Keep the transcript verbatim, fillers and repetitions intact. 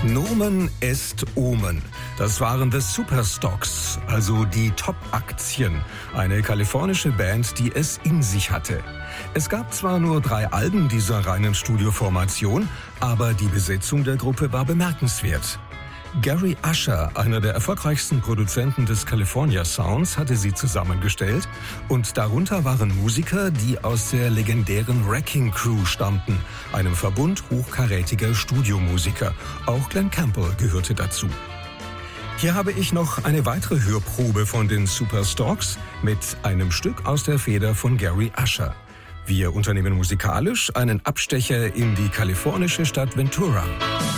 Nomen est Omen. Das waren The Superstocks, also die Top-Aktien, eine kalifornische Band, die es in sich hatte. Es gab zwar nur drei Alben dieser reinen Studioformation, aber die Besetzung der Gruppe war bemerkenswert. Gary Usher, einer der erfolgreichsten Produzenten des California Sounds, hatte sie zusammengestellt und darunter waren Musiker, die aus der legendären Wrecking Crew stammten, einem Verbund hochkarätiger Studiomusiker. Auch Glen Campbell gehörte dazu. Hier habe ich noch eine weitere Hörprobe von den Superstocks mit einem Stück aus der Feder von Gary Usher. Wir unternehmen musikalisch einen Abstecher in die kalifornische Stadt Ventura.